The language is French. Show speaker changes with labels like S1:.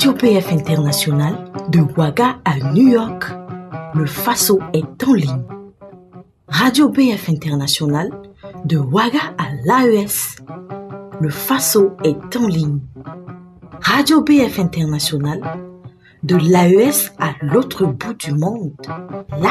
S1: Radio BF International de Ouaga à New York. Le Faso est en ligne. Radio BF International de Ouaga à l'AES. Le Faso est en ligne. Radio BF International de l'AES à l'autre bout du monde. La